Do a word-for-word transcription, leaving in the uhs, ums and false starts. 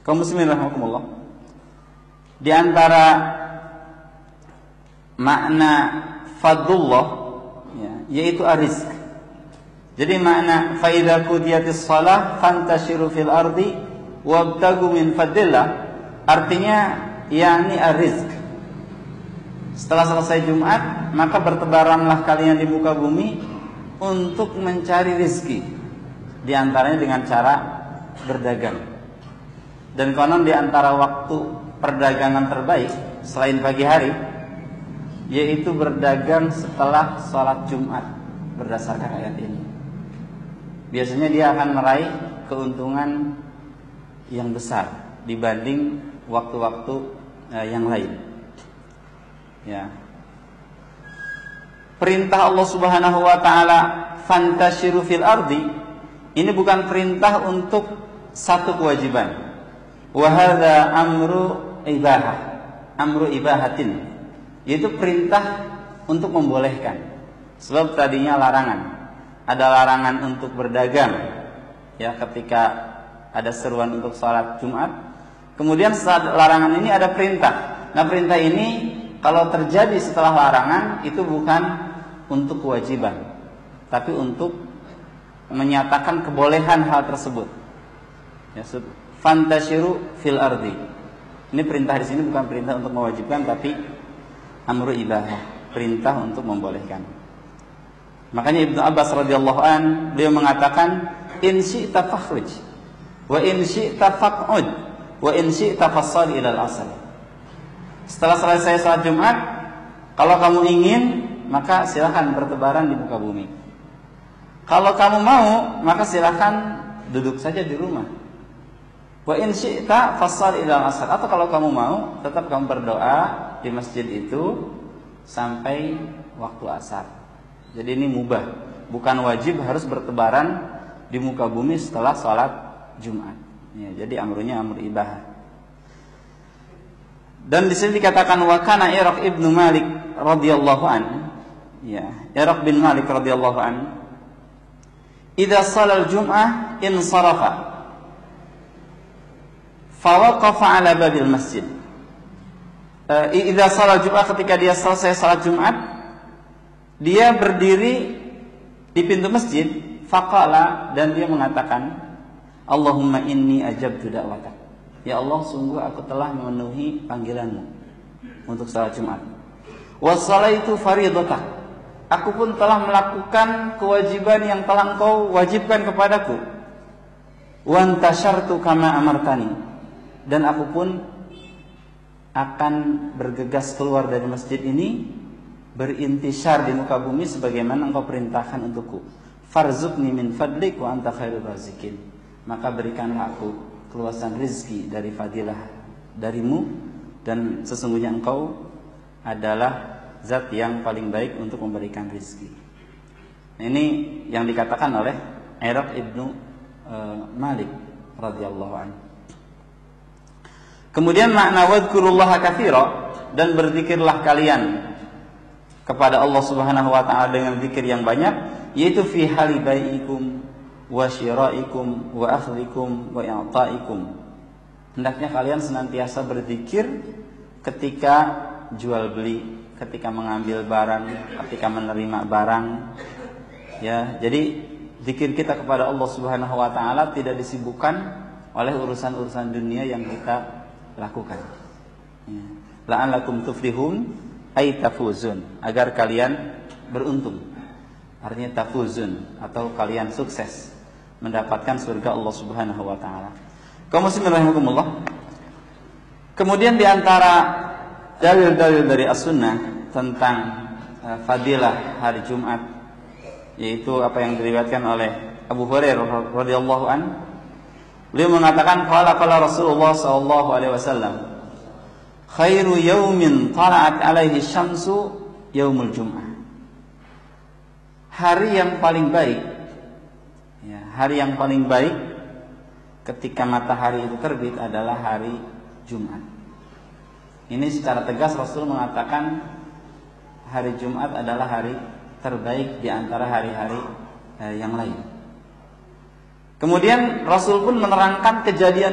Kaum muslimin rahimakumullah, di antara makna fadlullah ya, yaitu ar-rizq. Jadi makna fa idza qudiyatis shalah fantashiru fil ardi wabtagu min fadlillah, artinya yakni ar-rizq. Setelah selesai Jumat, maka bertebaranlah kalian di muka bumi untuk mencari rizki, di antaranya dengan cara berdagang. Dan konon di antara waktu perdagangan terbaik selain pagi hari, yaitu berdagang setelah sholat Jumat berdasarkan ayat ini. Biasanya dia akan meraih keuntungan yang besar dibanding waktu-waktu eh, yang lain. Ya. Perintah Allah Subhanahu wa taala fantashiru fil ardi ini bukan perintah untuk satu kewajiban. Wa hadza amru ibahah, amru ibahatin, yaitu perintah untuk membolehkan. Sebab tadinya larangan. Ada larangan untuk berdagang ya ketika ada seruan untuk sholat Jumat. Kemudian saat larangan ini ada perintah. Nah, perintah ini kalau terjadi setelah larangan itu bukan untuk kewajiban, tapi untuk menyatakan kebolehan hal tersebut. Ya, fantashiru fil ardi. Ini perintah di sini bukan perintah untuk mewajibkan, tapi amru ibahah, perintah untuk membolehkan. Makanya Ibnu Abbas radhiyallahu an beliau mengatakan in syi'ta fakhrij wa in syi'ta faq'ud wa in syi'ta fassal ila al-asl. Setelah selesai salat Jumat, kalau kamu ingin maka silakan bertebaran di muka bumi. Kalau kamu mau maka silakan duduk saja di rumah. Wa in syi'ta fassal ila al-asr, atau kalau kamu mau tetap kamu berdoa di masjid itu sampai waktu asar. Jadi ini mubah, bukan wajib harus bertebaran di muka bumi setelah sholat Jumat. Ya, jadi amrunya amr ibahah. Dan di sini dikatakan wa kana Iraq ibnu Malik radhiyallahu an, ya, Iraq bin Malik radhiyallahu an, idza shalal jum'ah insarafa fawaqafa ala babil masjid. Uh, idza shalat Jumat, ketika dia selesai salat Jumat, dia berdiri di pintu masjid, faqala, dan dia mengatakan, Allahumma inni ajabtu da'watak. Ya Allah, sungguh aku telah memenuhi panggilanmu untuk salat Jumat. Wa shalaitu fariidatak. Aku pun telah melakukan kewajiban yang telah Engkau wajibkan kepadaku. Wa antashartu kama amartani. Dan aku pun akan bergegas keluar dari masjid ini, berintisyar di muka bumi sebagaimana Engkau perintahkan untukku. Farzuqni min fadlik wa anta khairur razikin. Maka berikanlah aku keluasan rizki dari fadilah darimu, dan sesungguhnya Engkau adalah zat yang paling baik untuk memberikan rizki. Nah, ini yang dikatakan oleh Iraq ibnu uh, Malik radhiyallahu anhu. Kemudian makna wadhkurullaha katsira, dan berzikirlah kalian kepada Allah Subhanahu wa taala dengan zikir yang banyak, yaitu fi hali bai'ikum wa syira'ikum wa akhdhikum wa i'ta'ikum. Hendaknya kalian senantiasa berzikir ketika jual beli, ketika mengambil barang, ketika menerima barang. Ya, jadi zikir kita kepada Allah Subhanahu wa taala tidak disibukkan oleh urusan-urusan dunia yang kita lakukan. Ya. La'allakum tuflihun ay tafuzun, agar kalian beruntung. Artinya tafuzun, atau kalian sukses mendapatkan surga Allah Subhanahu wa taala. Kaum muslimin rahimakumullah. Kemudian di antara dalil-dalil dari as-sunnah tentang uh, fadilah hari Jumat, yaitu apa yang diriwayatkan oleh Abu Hurairah radhiyallahu an. Beliau mengatakan qala qala Rasulullah sallallahu alaihi wasallam, khairu yaumin tala'at alaihi syamsu yaumul jum'ah. Hari yang paling baik, ya, hari yang paling baik ketika matahari itu terbit adalah hari Jumat. Ini secara tegas Rasul mengatakan hari Jumat adalah hari terbaik di antara hari-hari eh, yang lain. Kemudian Rasul pun menerangkan kejadian